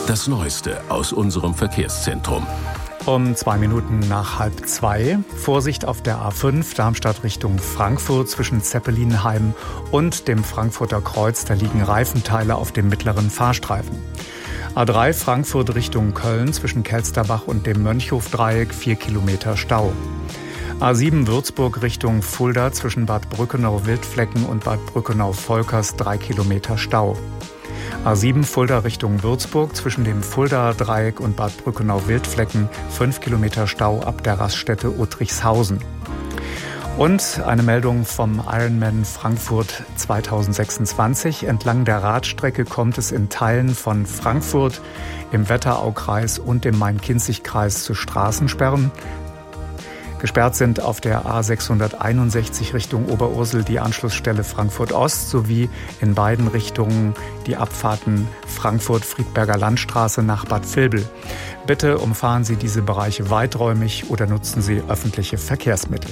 Das Neueste aus unserem Verkehrszentrum. Um 2 Minuten nach 1:30. Vorsicht auf der A5 Darmstadt Richtung Frankfurt zwischen Zeppelinheim und dem Frankfurter Kreuz. Da liegen Reifenteile auf dem mittleren Fahrstreifen. A3 Frankfurt Richtung Köln zwischen Kelsterbach und dem Mönchhofdreieck 4 Kilometer Stau. A7 Würzburg Richtung Fulda zwischen Bad Brückenau-Wildflecken und Bad Brückenau-Volkers 3 Kilometer Stau. A7 Fulda Richtung Würzburg zwischen dem Fulda-Dreieck und Bad Brückenau-Wildflecken 5 Kilometer Stau ab der Raststätte Uttrichshausen. Und eine Meldung vom Ironman Frankfurt 2026. Entlang der Radstrecke kommt es in Teilen von Frankfurt, im Wetteraukreis und im Main-Kinzig-Kreis zu Straßensperren. Gesperrt sind auf der A661 Richtung Oberursel die Anschlussstelle Frankfurt-Ost sowie in beiden Richtungen die Abfahrten Frankfurt-Friedberger Landstraße nach Bad Vilbel. Bitte umfahren Sie diese Bereiche weiträumig oder nutzen Sie öffentliche Verkehrsmittel.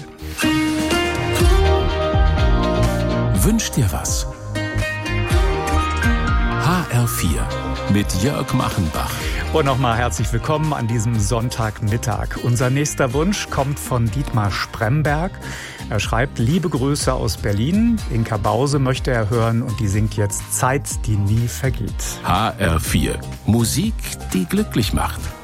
Wünsch dir was? HR4 mit Jörg Machenbach. Und nochmal herzlich willkommen an diesem Sonntagmittag. Unser nächster Wunsch kommt von Dietmar Spremberg. Er schreibt: Liebe Grüße aus Berlin. Inka Bause möchte er hören und die singt jetzt Zeit, die nie vergeht. HR4. Musik, die glücklich macht.